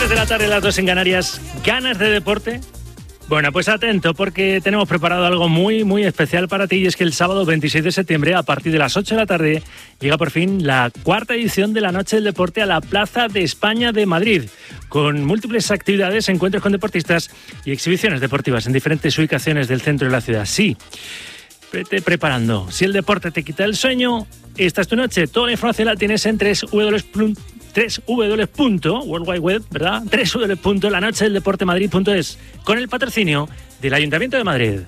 3 de la tarde, las 2 en Canarias. ¿Ganas de deporte? Bueno, pues atento, porque tenemos preparado algo muy, muy especial para ti, y es que el sábado 26 de septiembre, a partir de las 8 de la tarde, llega por fin la 4ª edición de la Noche del Deporte a la Plaza de España de Madrid, con múltiples actividades, encuentros con deportistas y exhibiciones deportivas en diferentes ubicaciones del centro de la ciudad. Sí, vete preparando. Si el deporte te quita el sueño, esta es tu noche. Toda la información la tienes en World Wide Web, ¿verdad? www.lanochedeldeportemadrid.es, con el patrocinio del Ayuntamiento de Madrid.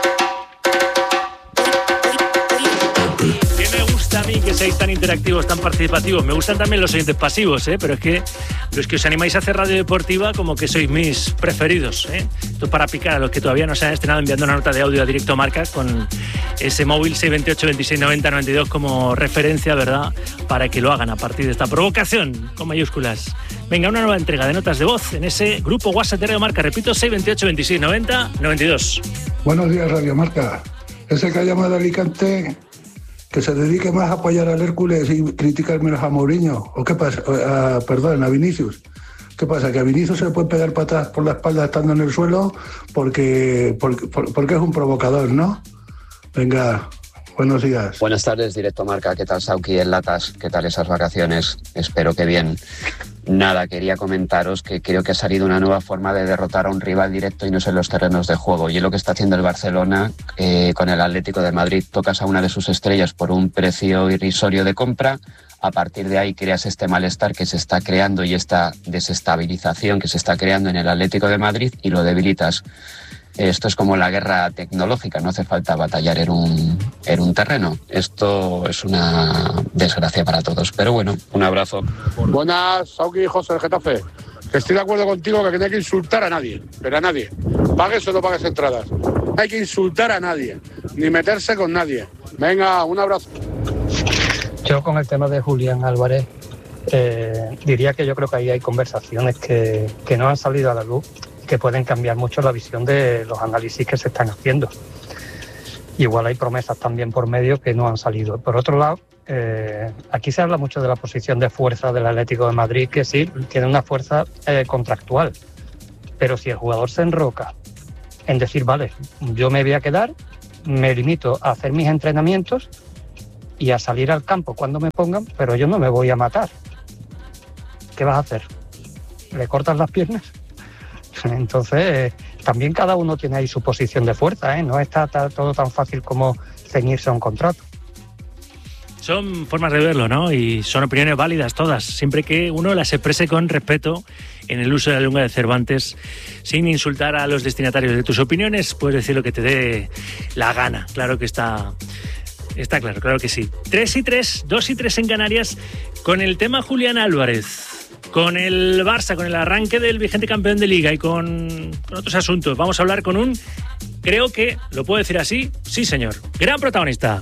¿Qué me gusta a mí que seáis tan interactivos, tan participativos? Me gustan también los oyentes pasivos, pero es que los que os animáis a hacer radio deportiva, como que sois mis preferidos, Esto para picar a los que todavía no se han estrenado enviando una nota de audio a Directo Marca con ese móvil 628 26 90 92 como referencia, ¿verdad? Para que lo hagan a partir de esta provocación con mayúsculas. Venga, una nueva entrega de notas de voz en ese grupo WhatsApp de Radio Marca. Repito, 628 26 90 92. Buenos días, Radio Marca. Ese que ha llamado a Alicante, que se dedique más a apoyar al Hércules y criticar menos a Mourinho. ¿O qué pasa? A Vinicius. ¿Qué pasa? ¿Que a Vinicius se le puede pegar patas por la espalda estando en el suelo porque es un provocador, no? Venga, buenos días. Buenas tardes, Directo Marca. ¿Qué tal, Sauki en Latas? ¿Qué tal esas vacaciones? Espero que bien. Nada, quería comentaros que creo que ha salido una nueva forma de derrotar a un rival directo y no en los terrenos de juego. Y es lo que está haciendo el Barcelona con el Atlético de Madrid. Tocas a una de sus estrellas por un precio irrisorio de compra. A partir de ahí creas este malestar que se está creando y esta desestabilización que se está creando en el Atlético de Madrid y lo debilitas. Esto es como la guerra tecnológica, no hace falta batallar en un terreno. Esto es una desgracia para todos. Pero bueno, un abrazo. Buenas, Sauki, José del Getafe. Estoy de acuerdo contigo que no hay que insultar a nadie, pero a nadie. Pagues o no pagues entradas. No hay que insultar a nadie, ni meterse con nadie. Venga, un abrazo. Yo con el tema de Julián Álvarez diría que yo creo que ahí hay conversaciones que no han salido a la luz, que pueden cambiar mucho la visión de los análisis que se están haciendo. Igual hay promesas también por medio que no han salido. Por otro lado, aquí se habla mucho de la posición de fuerza del Atlético de Madrid, que sí, tiene una fuerza contractual. Pero si el jugador se enroca en decir, vale, yo me voy a quedar, me limito a hacer mis entrenamientos y a salir al campo cuando me pongan, pero yo no me voy a matar. ¿Qué vas a hacer? ¿Le cortas las piernas? Entonces, también cada uno tiene ahí su posición de fuerza, no está todo tan fácil como ceñirse a un contrato. Son formas de verlo, ¿no? Y son opiniones válidas todas, siempre que uno las exprese con respeto en el uso de la lengua de Cervantes, sin insultar a los destinatarios de tus opiniones. Puedes decir lo que te dé la gana. Claro que está claro, claro que sí. 3 y 3, 2 y 3 en Canarias, con el tema Julián Álvarez, con el Barça, con el arranque del vigente campeón de Liga y con otros asuntos. Vamos a hablar con un, creo que, ¿lo puedo decir así? Sí, señor. Gran protagonista.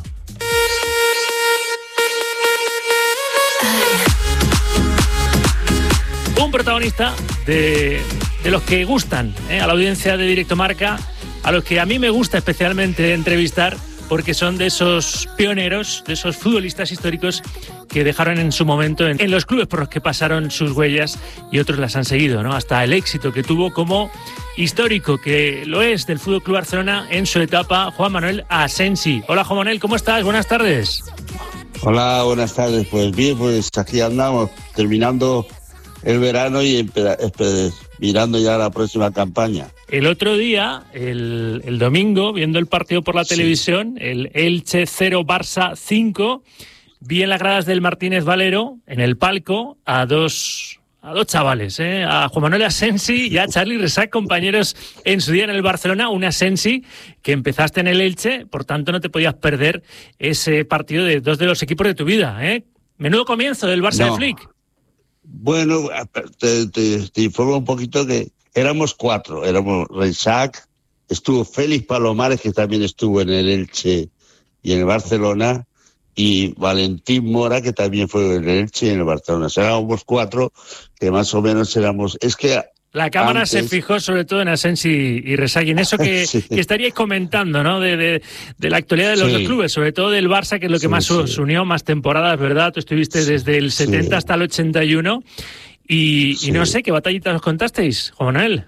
Un protagonista de los que gustan a la audiencia de Directo Marca, a los que a mí me gusta especialmente entrevistar, porque son de esos pioneros, de esos futbolistas históricos que dejaron en su momento en los clubes por los que pasaron sus huellas y otros las han seguido, ¿no? Hasta el éxito que tuvo como histórico, que lo es, del FC Barcelona en su etapa, Juan Manuel Asensi. Hola, Juan Manuel, ¿cómo estás? Buenas tardes. Hola, buenas tardes. Pues bien, pues aquí andamos, terminando el verano y mirando ya la próxima campaña. El otro día, el domingo, viendo el partido por la televisión, el Elche 0, Barça 5, vi en las gradas del Martínez Valero, en el palco, a dos chavales, a Juan Manuel Asensi y a Charly Rexach, compañeros en su día en el Barcelona. Un Asensi que empezaste en el Elche, por tanto no te podías perder ese partido de dos de los equipos de tu vida, Menudo comienzo del Barça de Flick. Bueno, te informo un poquito que éramos 4, éramos Rexach, estuvo Félix Palomares, que también estuvo en el Elche y en el Barcelona, y Valentín Mora, que también fue en el Elche y en el Barcelona. O sea, éramos 4, que más o menos éramos... Es que la cámara antes se fijó sobre todo en Asensi y Rexach, y en eso que, sí, que estaríais comentando, ¿no? De la actualidad de los dos clubes, sobre todo del Barça, que es lo que más os unió, más temporadas, ¿verdad? Tú estuviste desde el 70 hasta el 81, Y Sí. no sé, ¿qué batallitas os contasteis, Juan Manuel?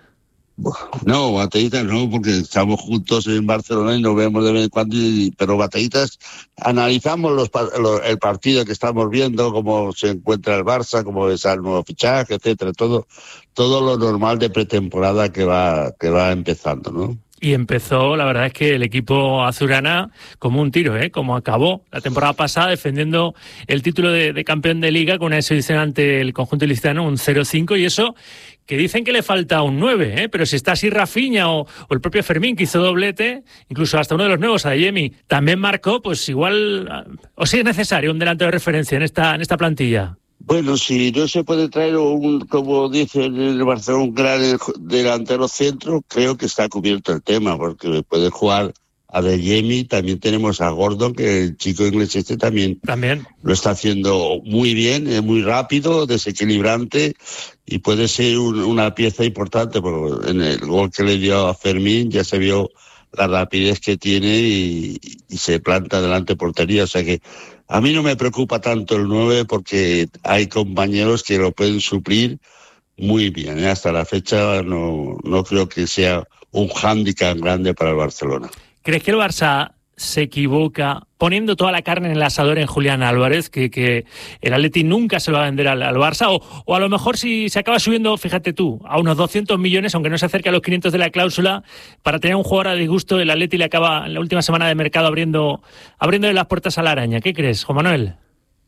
No, batallitas no, porque estamos juntos en Barcelona y nos vemos de vez en cuando, pero batallitas, analizamos el partido que estamos viendo, cómo se encuentra el Barça, cómo es el nuevo fichaje, etcétera, todo lo normal de pretemporada que va empezando, ¿no? Y empezó, la verdad es que el equipo azulgrana como un tiro, como acabó la temporada pasada defendiendo el título de campeón de Liga con una exhibición ante el conjunto ilicitano, un 0-5, y eso que dicen que le falta un 9, pero si está así Rafinha o el propio Fermín, que hizo doblete, incluso hasta uno de los nuevos, Adeyemi, también marcó, pues igual, o si es necesario un delantero de referencia en esta plantilla. Bueno, si no se puede traer como dice en el Barcelona, un gran delantero centro, creo que está cubierto el tema, porque puede jugar Adeyemi, también tenemos a Gordon, que el chico inglés también lo está haciendo muy bien, es muy rápido, desequilibrante, y puede ser una pieza importante, porque en el gol que le dio a Fermín ya se vio la rapidez que tiene y se planta delante de portería, o sea que a mí no me preocupa tanto el 9 porque hay compañeros que lo pueden suplir muy bien. Hasta la fecha no creo que sea un hándicap grande para el Barcelona. ¿Crees que el Barça se equivoca poniendo toda la carne en el asador en Julián Álvarez, que el Atleti nunca se lo va a vender al Barça? O a lo mejor si se acaba subiendo, fíjate tú, a unos 200 millones, aunque no se acerque a los 500 de la cláusula, para tener un jugador a disgusto, el Atleti le acaba en la última semana de mercado abriéndole las puertas a la araña. ¿Qué crees, Juan Manuel?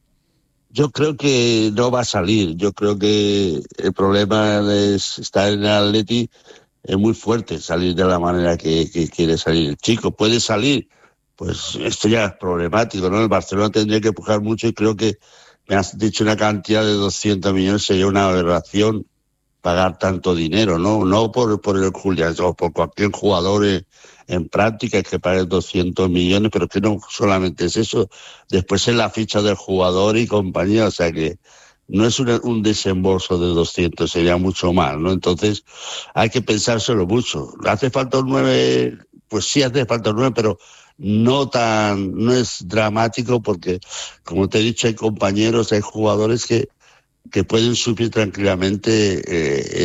Yo creo que no va a salir. Yo creo que el problema está en el Atleti, es muy fuerte salir de la manera que quiere salir el chico. Puede salir, pues esto ya es problemático, ¿no? El Barcelona tendría que empujar mucho y creo que me has dicho una cantidad de 200 millones, sería una aberración pagar tanto dinero, ¿no? No por el Julián, o por cualquier jugador en práctica que pague 200 millones, pero que no solamente es eso, después es la ficha del jugador y compañía, o sea que no es un desembolso de 200, sería mucho más, ¿no? Entonces hay que pensárselo mucho. ¿Hace falta un 9? Pues sí hace falta un 9, pero no es dramático porque, como te he dicho, hay compañeros, hay jugadores que pueden suplir tranquilamente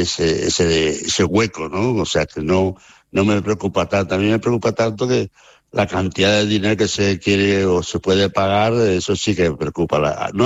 ese hueco, ¿no? O sea que no me preocupa tanto. A mí me preocupa tanto que la cantidad de dinero que se quiere o se puede pagar, eso sí que me preocupa. No